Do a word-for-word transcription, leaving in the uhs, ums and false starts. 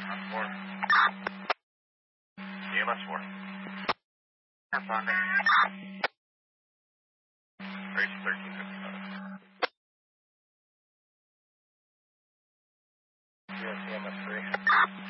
four. E M S four. Responding. Race thirteen fifty-five. Yes, E M S three.